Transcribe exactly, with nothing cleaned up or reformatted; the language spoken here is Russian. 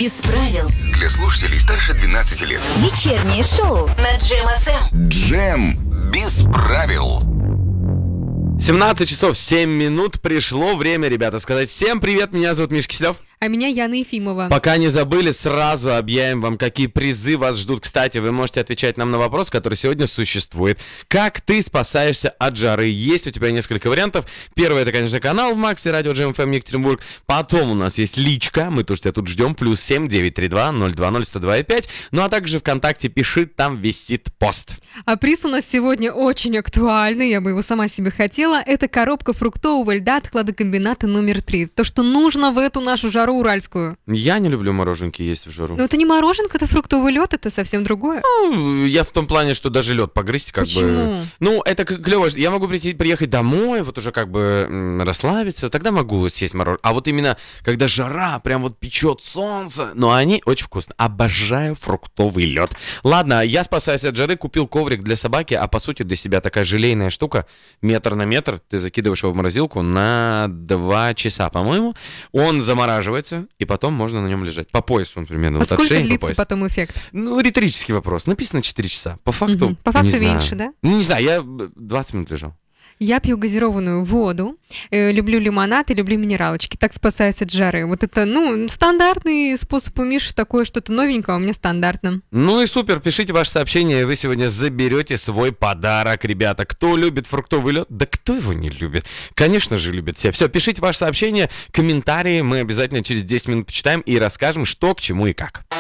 Без правил. Для слушателей старше двенадцати лет. Вечернее шоу на Джем эф эм. Джем без правил. семнадцать часов семь минут. Пришло время, ребята, сказать всем привет. Меня зовут Миша Киселев. А меня Яна Ефимова. Пока не забыли, сразу объявим вам, какие призы вас ждут. Кстати, вы можете отвечать нам на вопрос, который сегодня существует. Как ты спасаешься от жары? Есть у тебя несколько вариантов. Первый, это, конечно, канал в Максе, радио Джем эф эм Екатеринбург. Потом у нас есть личка, мы тоже тебя тут ждем. Плюс семь девятьсот тридцать два ноль двадцать сто два пять. Ну а также ВКонтакте пиши, там висит пост. А приз у нас сегодня очень актуальный, я бы его сама себе хотела. Это коробка фруктового льда от хладокомбината номер три. То, что нужно в эту нашу жару уральскую. Я не люблю мороженки есть в жару. Но это не мороженка, это фруктовый лед, это совсем другое. Ну, я в том плане, что даже лед погрызть как Почему? бы... Ну, это клево. Я могу прийти, приехать домой, вот уже как бы м, расслабиться, тогда могу съесть мороженое. А вот именно, когда жара, прям вот печет солнце, но они очень вкусные. Обожаю фруктовый лед. Ладно, я спасаюсь от жары, купил коврик для собаки, а по сути для себя такая желейная штука, метр на метр, ты закидываешь его в морозилку на два часа, по-моему. Он замораживается, и потом можно на нем лежать. По поясу, например. А Вот от сколько шеи до длится пояса. потом эффект? Ну, риторический вопрос. Написано четыре часа. По факту, Мгм. По факту не знаю. меньше, да? Ну, не знаю, я двадцать минут лежал. Я пью газированную воду, э, люблю лимонад и люблю минералочки. Так спасаюсь от жары. Вот это, ну, стандартный способ у Миши, такое что-то новенькое, а у меня стандартно. Ну и супер, пишите ваше сообщение, и вы сегодня заберете свой подарок, ребята. Кто любит фруктовый лед? Да кто его не любит? Конечно же любят все. Все, пишите ваше сообщение, комментарии, мы обязательно через десять минут почитаем и расскажем, что к чему и как.